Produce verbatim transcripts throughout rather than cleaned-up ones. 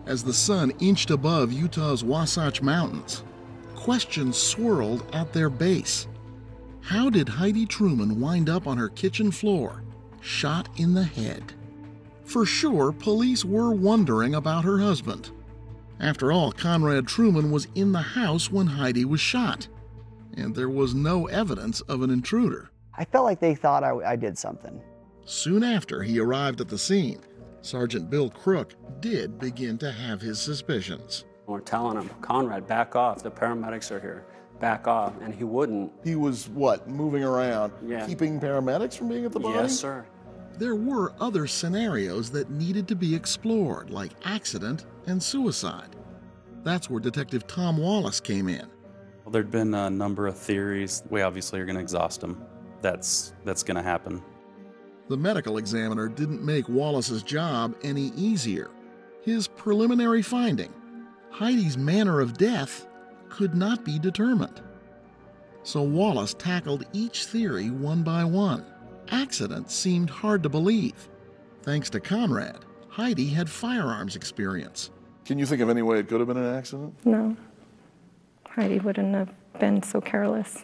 As the sun inched above Utah's Wasatch Mountains, questions swirled at their base. How did Heidi Truman wind up on her kitchen floor, shot in the head? For sure, police were wondering about her husband. After all, Conrad Truman was in the house when Heidi was shot, and there was no evidence of an intruder. I felt like they thought I, I did something. Soon after he arrived at the scene, Sergeant Bill Crook did begin to have his suspicions. We're telling him, Conrad, back off, the paramedics are here, back off, and he wouldn't. He was, what, moving around, Yeah. keeping paramedics from being at the body? Yes, sir. There were other scenarios that needed to be explored, like accident and suicide. That's where Detective Tom Wallace came in. Well, there'd been a number of theories. We obviously are going to exhaust them. That's, that's going to happen. The medical examiner didn't make Wallace's job any easier. His preliminary finding, Heidi's manner of death, could not be determined. So Wallace tackled each theory one by one. Accident seemed hard to believe. Thanks to Conrad, Heidi had firearms experience. Can you think of any way it could have been an accident? No. Heidi wouldn't have been so careless.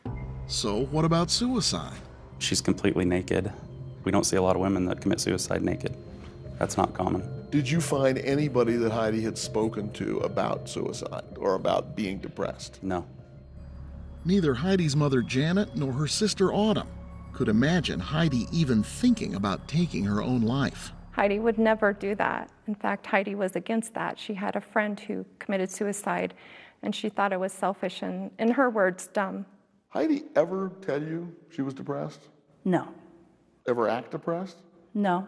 So what about suicide? She's completely naked. We don't see a lot of women that commit suicide naked. That's not common. Did you find anybody that Heidi had spoken to about suicide or about being depressed? No. Neither Heidi's mother Janet nor her sister Autumn could imagine Heidi even thinking about taking her own life. Heidi would never do that. In fact, Heidi was against that. She had a friend who committed suicide, and she thought it was selfish and, in her words, dumb. Heidi ever tell you she was depressed? No. Ever act depressed? No.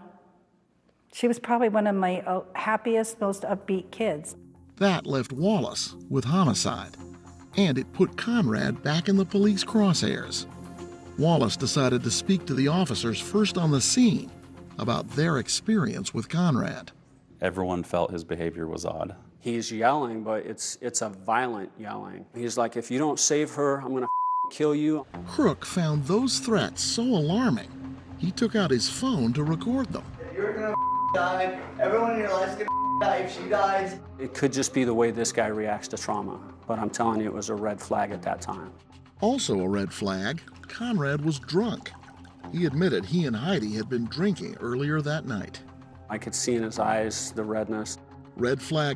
She was probably one of my uh, happiest, most upbeat kids. That left Wallace with homicide, and it put Conrad back in the police crosshairs. Wallace decided to speak to the officers first on the scene about their experience with Conrad. Everyone felt his behavior was odd. He's yelling, but it's, it's a violent yelling. He's like, if you don't save her, I'm gonna kill you. Crook found those threats so alarming, he took out his phone to record them. You're gonna die. Everyone in your life's gonna die if she dies. It could just be the way this guy reacts to trauma, but I'm telling you, it was a red flag at that time. Also a red flag, Conrad was drunk. He admitted he and Heidi had been drinking earlier that night. I could see in his eyes the redness. Red flag